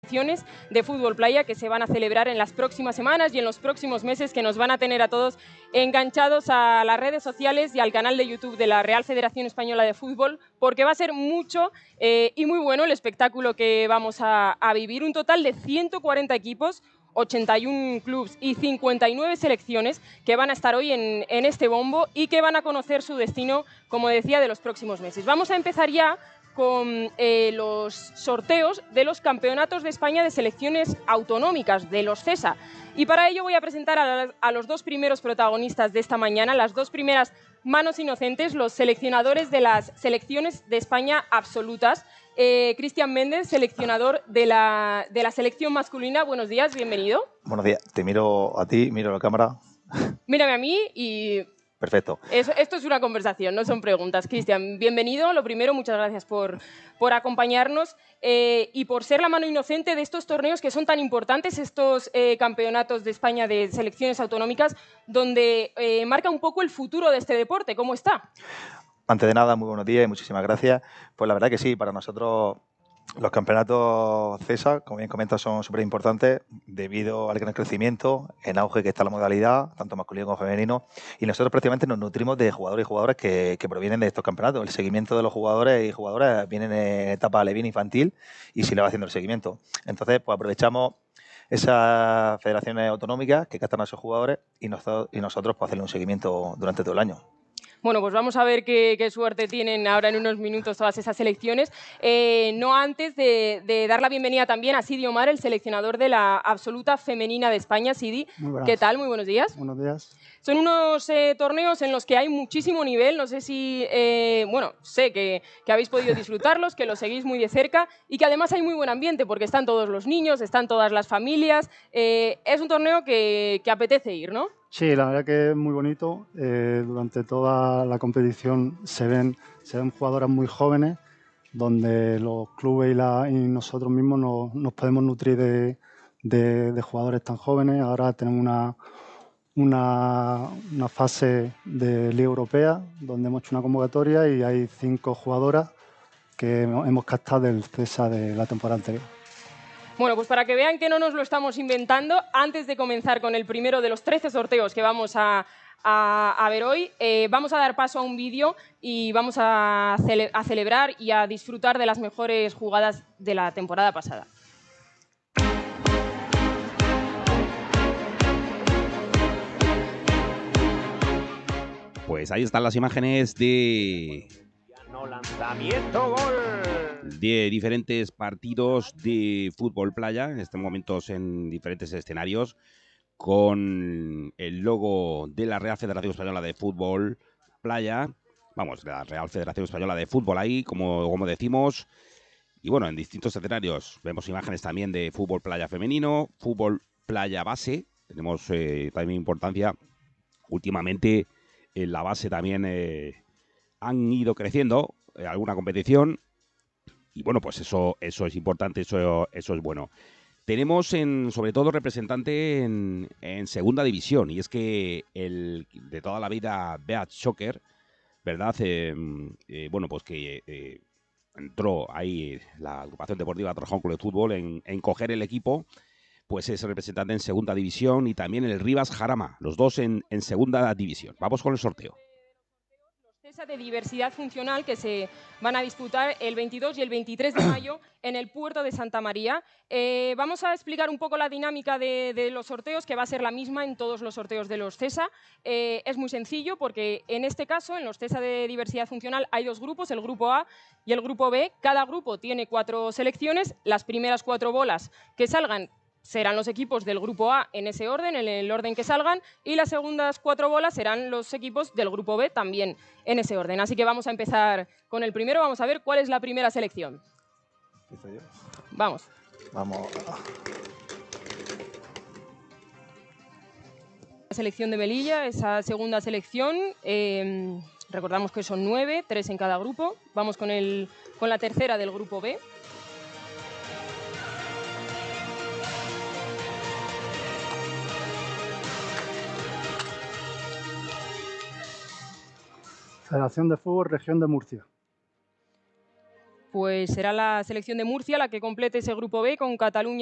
De fútbol playa que se van a celebrar en las próximas semanas y en los próximos meses, que nos van a tener a todos enganchados a las redes sociales y al canal de YouTube de la Real Federación Española de Fútbol, porque va a ser mucho y muy bueno el espectáculo que vamos a vivir. Un total de 140 equipos, 81 clubes y 59 selecciones que van a estar hoy en este bombo y que van a conocer su destino, como decía, de los próximos meses. Vamos a empezar ya con los sorteos de los campeonatos de España de selecciones autonómicas, de los CESA. Y para ello voy a presentar a los dos primeros protagonistas de esta mañana, las dos primeras manos inocentes, los seleccionadores de las selecciones de España absolutas. Cristian Méndez, seleccionador de la selección masculina. Buenos días, bienvenido. Buenos días, te miro a ti, miro a la cámara. Mírame a mí y... Perfecto. Esto es una conversación, no son preguntas. Cristian, bienvenido. Lo primero, muchas gracias por acompañarnos y por ser la mano inocente de estos torneos que son tan importantes, estos campeonatos de España de selecciones autonómicas, donde marca un poco el futuro de este deporte. ¿Cómo está? Antes de nada, muy buenos días y muchísimas gracias. Pues la verdad que sí, para nosotros los campeonatos CESA, como bien comentas, son súper importantes debido al gran crecimiento, en auge que está la modalidad, tanto masculino como femenino, y nosotros prácticamente nos nutrimos de jugadores y jugadoras que provienen de estos campeonatos. El seguimiento de los jugadores y jugadoras viene en etapa alevín infantil y se le va haciendo el seguimiento. Entonces, pues aprovechamos esas federaciones autonómicas que captan a esos jugadores y nosotros pues hacerle un seguimiento durante todo el año. Bueno, pues vamos a ver qué suerte tienen ahora en unos minutos todas esas selecciones. No antes de dar la bienvenida también a Sidi Omar, el seleccionador de la absoluta femenina de España. Sidi, ¿qué tal? Muy buenos días. Buenos días. Son unos torneos en los que hay muchísimo nivel. No sé si, bueno, sé que habéis podido disfrutarlos, que los seguís muy de cerca y que además hay muy buen ambiente porque están todos los niños, están todas las familias. Es un torneo que apetece ir, ¿no? Sí, la verdad que es muy bonito. Durante toda la competición se ven jugadoras muy jóvenes, donde los clubes y nosotros mismos nos podemos nutrir de jugadores tan jóvenes. Ahora tenemos una fase de Liga Europea, donde hemos hecho una convocatoria y hay 5 jugadoras que hemos captado del CESA de la temporada anterior. Bueno, pues para que vean que no nos lo estamos inventando, antes de comenzar con el primero de los 13 sorteos que vamos a ver hoy, vamos a dar paso a un vídeo y vamos a celebrar y a disfrutar de las mejores jugadas de la temporada pasada. Pues ahí están las imágenes de diferentes partidos de fútbol playa, en estos momentos en diferentes escenarios, con el logo de la Real Federación Española de Fútbol Playa, vamos, la Real Federación Española de Fútbol ahí, como decimos, y bueno, en distintos escenarios vemos imágenes también de fútbol playa femenino, fútbol playa base, tenemos también importancia últimamente en la base también han ido creciendo alguna competición y bueno, pues eso es importante, eso es bueno. Tenemos sobre todo representante en segunda división y es que el de toda la vida Beat Shocker, ¿verdad? Bueno, pues que entró ahí la agrupación deportiva Torrejón Club de Fútbol en coger el equipo, pues es representante en segunda división y también el Rivas Jarama, los dos en segunda división. Vamos con el sorteo. CESA de diversidad funcional que se van a disputar el 22 y el 23 de mayo en el puerto de Santa María. Vamos a explicar un poco la dinámica de los sorteos, que va a ser la misma en todos los sorteos de los CESA. Es muy sencillo porque en este caso, en los CESA de diversidad funcional, hay 2 grupos, el grupo A y el grupo B. Cada grupo tiene 4 selecciones. Las primeras 4 bolas que salgan serán los equipos del grupo A en ese orden, en el orden que salgan, y las segundas 4 bolas serán los equipos del grupo B también en ese orden. Así que vamos a empezar con el primero. Vamos a ver cuál es la primera selección. ¿Empiezo yo? Vamos. Vamos. La selección de Melilla, esa segunda selección. Recordamos que son 9, 3 en cada grupo. Vamos con la tercera del grupo B. Federación de Fútbol, Región de Murcia. Pues será la selección de Murcia la que complete ese grupo B con Cataluña